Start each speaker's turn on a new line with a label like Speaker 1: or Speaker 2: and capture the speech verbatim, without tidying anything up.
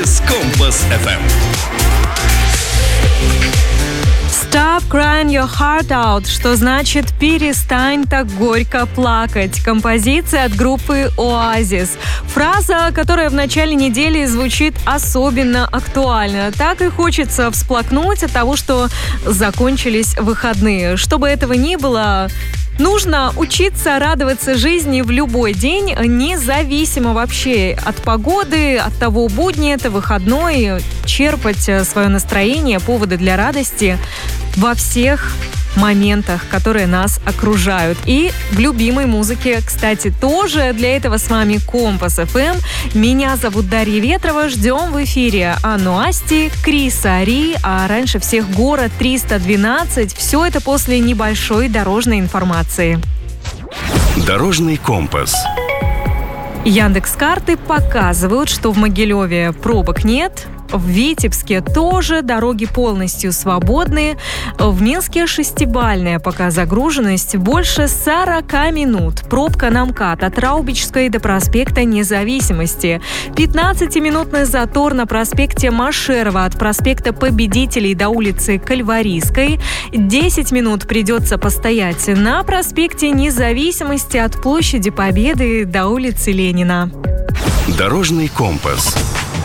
Speaker 1: с Компас эф эм.
Speaker 2: Stop crying your heart out, что значит «перестань так горько плакать». Композиция от группы Oasis. Фраза, которая в начале недели звучит особенно актуально. Так и хочется всплакнуть от того, что закончились выходные. Чтобы этого ни было, нужно учиться радоваться жизни в любой день, независимо вообще от погоды, от того, будни это, выходной, черпать свое настроение, поводы для радости во всех моментах, которые нас окружают. И в любимой музыке, кстати, тоже. Для этого с вами Компас эф эм. Меня зовут Дарья Ветрова. Ждем в эфире Анну Асти, Криса Ри, а раньше всех Город триста двенадцать. Все это после небольшой дорожной информации.
Speaker 1: Дорожный компас.
Speaker 2: Яндекс.Карты показывают, что в Могилеве пробок нет. В Витебске тоже дороги полностью свободны. В Минске шестибалльная пока загруженность больше сорок минут. Пробка на МКАД от Раубичской до проспекта Независимости. пятнадцатиминутный затор на проспекте Машерова от проспекта Победителей до улицы Кальварийской. десять минут придется постоять на проспекте Независимости от площади Победы до улицы Ленина.
Speaker 1: Дорожный компас.